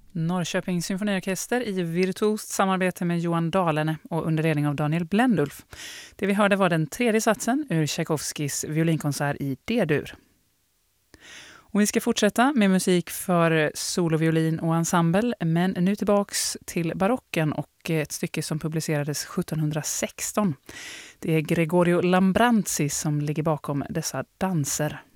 Norrköpings symfoniorkester i virtuost samarbete med Johan Dahlene och under ledning av Daniel Blendulf. Det vi hörde var den tredje satsen ur Tchaikovskys violinkonsert i D-dur. Och vi ska fortsätta med musik för soloviolin och ensemble, men nu tillbaks till barocken och ett stycke som publicerades 1716. Det är Gregorio Lambrantzi som ligger bakom dessa danser.